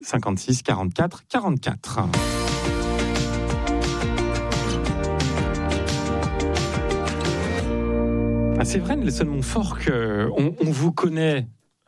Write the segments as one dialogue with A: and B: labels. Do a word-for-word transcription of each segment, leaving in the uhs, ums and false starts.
A: cinquante-six quarante-quatre quarante-quatre. Ah, c'est vrai, Nelson Montfort, qu'on on vous connaît,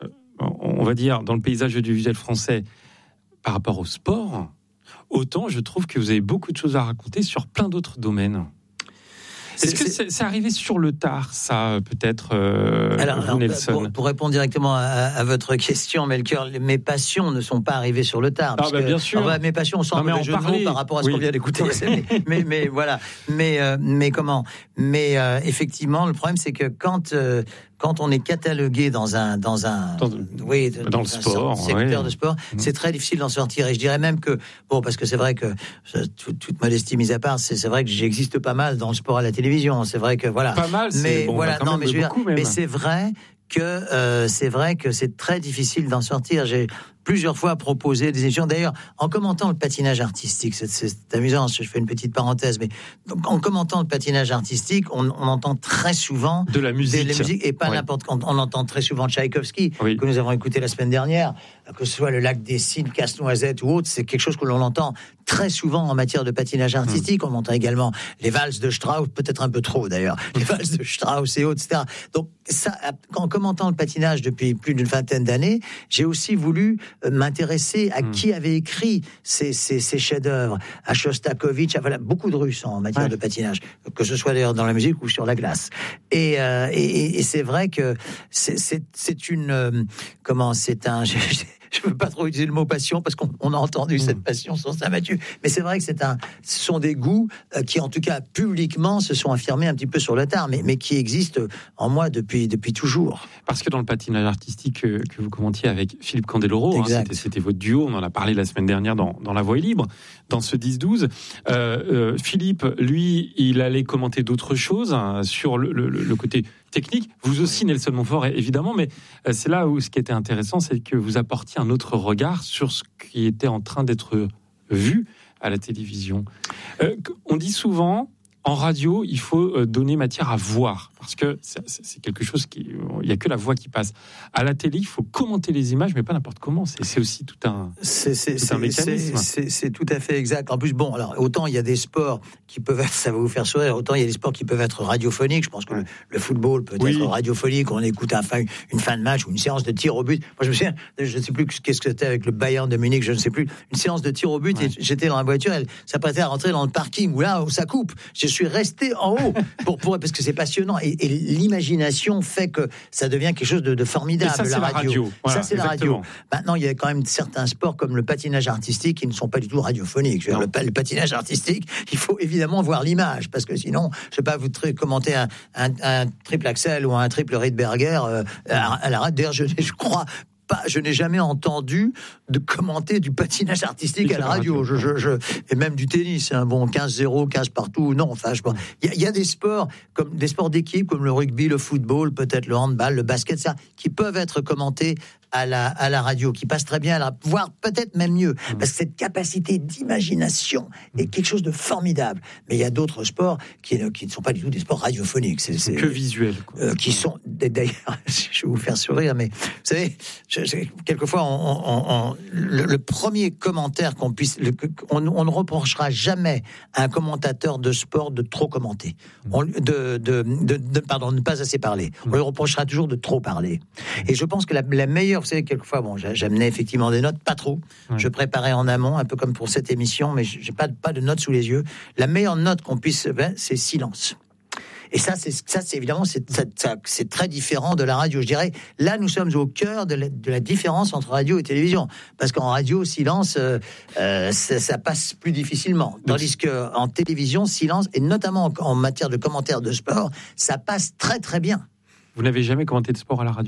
A: on va dire, dans le paysage audiovisuel français par rapport au sport. Autant, je trouve que vous avez beaucoup de choses à raconter sur plein d'autres domaines. Est-ce c'est, que c'est, c'est arrivé sur le tard, ça, peut-être, euh,
B: alors,
A: vous,
B: alors,
A: Nelson
B: pour, pour répondre directement à, à votre question, Melchior, mes passions ne sont pas arrivées sur le tard.
A: Ah, bah,
B: que,
A: bien sûr.
B: Enfin, mes passions sont un jeu de mots par rapport à ce oui. qu'on vient d'écouter. mais, mais, mais voilà. Mais, euh, mais comment Mais euh, effectivement, le problème, c'est que quand... Euh, Quand on est catalogué dans un dans un
A: dans,
B: oui
A: dans,
B: dans
A: le sport,
B: un secteur
A: oui.
B: de sport, mmh. c'est très difficile d'en sortir. Et je dirais même que bon, parce que c'est vrai que toute, toute modestie mise à part, c'est, c'est vrai que j'existe pas mal dans le sport à la télévision. C'est vrai que voilà.
A: Pas mal. C'est
B: mais
A: bon,
B: voilà, non, mais je veux dire,
A: même.
B: mais c'est vrai que euh, c'est vrai que c'est très difficile d'en sortir. J'ai plusieurs fois proposé des émissions. D'ailleurs, en commentant le patinage artistique, c'est, c'est, c'est amusant, je fais une petite parenthèse, mais donc, en commentant le patinage artistique, on, on entend très souvent
A: de la musique,
B: de la musique et pas ouais. n'importe quand. On entend très souvent Tchaïkovski, oui. que nous avons écouté la semaine dernière, que ce soit le Lac des Cygnes, Casse-Noisette ou autre, c'est quelque chose que l'on entend très souvent en matière de patinage artistique. Mmh. On entend également les valses de Strauss, peut-être un peu trop d'ailleurs, les valses de Strauss et autres, et cetera. Donc, ça, en commentant le patinage depuis plus d'une vingtaine d'années, j'ai aussi voulu m'intéresser à mmh. qui avait écrit ces, ces, ces chefs-d'œuvre, à Shostakovich, à voilà, beaucoup de Russes en matière ouais. de patinage, que ce soit d'ailleurs dans la musique ou sur la glace. Et, euh, et, et c'est vrai que c'est, c'est, c'est une... Euh, comment, c'est un... Je ne veux pas trop utiliser le mot passion parce qu'on on a entendu mmh. cette passion sur Saint-Mathieu, mais c'est vrai que c'est un, ce sont des goûts euh, qui, en tout cas, publiquement, se sont affirmés un petit peu sur le tard, mais, mais qui existent en moi depuis, depuis toujours.
A: Parce que dans le patinage artistique que, que vous commentiez avec Philippe Candeloro, hein, c'était, c'était votre duo, on en a parlé la semaine dernière dans, dans La Voix est libre, dans ce dix douze. Euh, euh, Philippe, lui, il allait commenter d'autres choses hein, sur le, le, le côté technique. Vous aussi, Nelson Montfort, évidemment, mais c'est là où ce qui était intéressant, c'est que vous apportiez un autre regard sur ce qui était en train d'être vu à la télévision. Euh, on dit souvent, en radio, il faut donner matière à voir, parce que c'est, c'est quelque chose qui... Il n'y a que la voix qui passe. À la télé, il faut commenter les images, mais pas n'importe comment. C'est, c'est aussi tout un,
B: c'est, c'est, tout
A: un mécanisme.
B: C'est, c'est, c'est tout à fait exact. En plus, bon, alors, autant il y a des sports qui peuvent être, ça va vous faire sourire, autant il y a des sports qui peuvent être radiophoniques. Je pense que le, le football peut oui. être radiophonique. On écoute un fin, une fin de match ou une séance de tir au but. Moi, je me souviens, je ne sais plus qu'est-ce que c'était avec le Bayern de Munich, je ne sais plus. Une séance de tir au but, ouais. et j'étais dans la voiture, elle s'apprêtait à rentrer dans le parking, où là, où ça coupe. Je suis resté en haut, pour, pour, parce que c'est passionnant. Et, et l'imagination fait que ça devient quelque chose de, de formidable,
A: ça,
B: la,
A: la
B: radio.
A: radio. Voilà,
B: ça, c'est exactement. La radio. Maintenant, il y a quand même certains sports comme le patinage artistique qui ne sont pas du tout radiophoniques. Le, le patinage artistique, il faut évidemment voir l'image, parce que sinon, je ne sais pas, vous tri- commenter un, un, un triple Axel ou un triple Riedberger euh, à, à la radio. D'ailleurs, je, je crois... Pas, je n'ai jamais entendu de commenter du patinage artistique à la radio, je, je, je, et même du tennis, hein, bon, quinze zéro, quinze partout, non, enfin, je pense. Il y, y a des sports, comme des sports d'équipe, comme le rugby, le football, peut-être le handball, le basket, ça, qui peuvent être commentés à la, à la radio, qui passent très bien à la, voire peut-être même mieux, mmh. parce que cette capacité d'imagination est quelque chose de formidable. Mais il y a d'autres sports qui, qui ne sont pas du tout des sports radiophoniques. C'est, c'est
A: que visuels.
B: Euh, qui sont, d'ailleurs, je vais vous faire sourire, mais vous savez, je, je, quelquefois, on, on, on, le, le premier commentaire qu'on puisse, le, on, on ne reprochera jamais à un commentateur de sport de trop commenter, on, de, de, de, de, pardon, de ne pas assez parler. On lui reprochera toujours de trop parler. Et je pense que la, la meilleure, vous savez, quelquefois, bon, j'amenais effectivement des notes, pas trop. Ouais. Je préparais en amont, un peu comme pour cette émission, mais j'ai pas, pas de notes sous les yeux. La meilleure note qu'on puisse, ben, c'est silence. Et ça, c'est, ça, c'est évidemment, c'est, ça, ça, c'est très différent de la radio. Je dirais, là, nous sommes au cœur de la, de la différence entre radio et télévision. Parce qu'en radio, silence, euh, euh, ça, ça passe plus difficilement. Tandis qu'en télévision, silence, et notamment en, en matière de commentaires de sport, ça passe très, très bien.
A: Vous n'avez jamais commenté de sport à la radio ?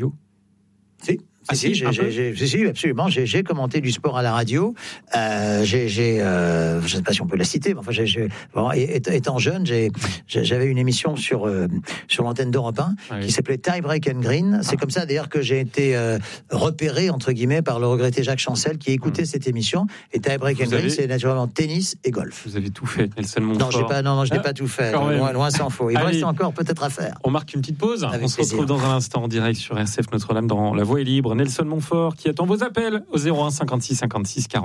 B: Si. Ah, si, si, j'ai, j'ai, j'ai, j'ai, si, absolument. J'ai, j'ai commenté du sport à la radio. Euh, j'ai, j'ai euh, je ne sais pas si on peut la citer, mais enfin, j'ai, j'ai, bon, étant jeune, j'ai, j'avais une émission sur euh, sur l'antenne d'Europe un oui. qui s'appelait Tie Break and Green. C'est ah. comme ça d'ailleurs que j'ai été euh, repéré entre guillemets par le regretté Jacques Chancel qui écoutait hum. cette émission. Et Tie Break Vous and avez... Green, c'est naturellement tennis et golf.
A: Vous avez tout fait, Nelson Montfort.
B: Non, j'ai pas, non, non, je n'ai ah, pas tout fait. Loin, loin s'en faut. Il reste encore peut-être à faire.
A: On marque une petite pause.
B: Avec
A: on se
B: plaisir.
A: retrouve dans un instant en direct sur R C F Notre-Dame dans La Voix est libre. Nelson Montfort qui attend vos appels au zéro un cinquante-six cinquante-six quarante.